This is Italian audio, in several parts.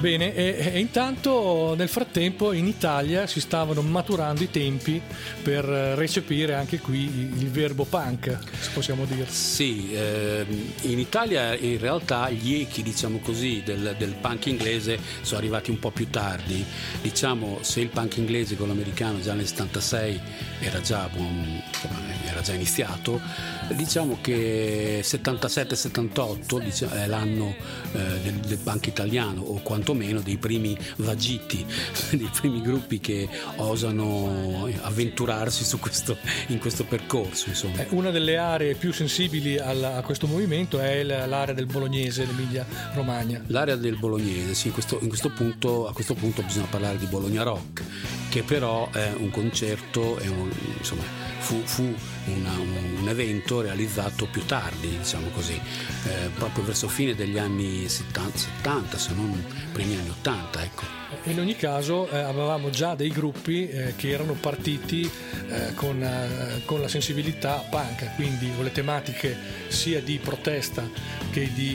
Bene, e intanto nel frattempo in Italia si stavano maturando i tempi per recepire anche qui il verbo punk, se possiamo dire. Sì, in Italia in realtà gli echi, diciamo così, del punk inglese sono arrivati un po' più tardi. Diciamo, se il punk inglese con l'americano già nel 76 era già iniziato, diciamo che 77-78 è l'anno del punk italiano, o quantomeno dei primi vagiti, dei primi gruppi che osano avventurarsi in questo percorso, insomma. Una delle aree più sensibili a questo movimento è l'area del Bolognese, l'Emilia Romagna. L'area del Bolognese, sì, a questo punto bisogna parlare di Bologna Rock, che però è un concerto, fu un evento realizzato più tardi, diciamo così, proprio verso fine degli anni 70, se non primi anni 80, ecco. In ogni caso avevamo già dei gruppi che erano partiti con la sensibilità punk, quindi con le tematiche sia di protesta che di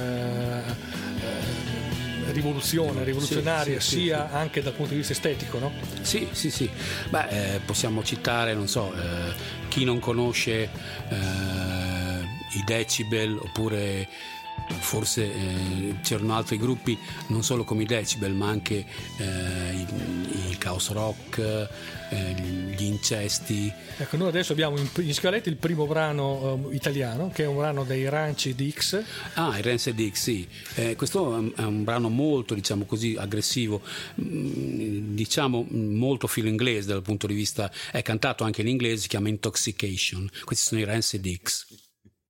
rivoluzionaria, sia anche dal punto di vista estetico, no? Sì. Beh, possiamo citare, non so, chi non conosce i Decibel, oppure forse c'erano altri gruppi non solo come i Decibel, ma anche il Chaos Rock, gli Incesti. Ecco, noi adesso abbiamo in scaletta il primo brano italiano, che è un brano dei Rancid X. I Rancid X, sì. Questo è un brano molto, diciamo così, aggressivo, diciamo molto filo inglese dal punto di vista, è cantato anche in inglese, si chiama Intoxication. Questi sono i Rancid X.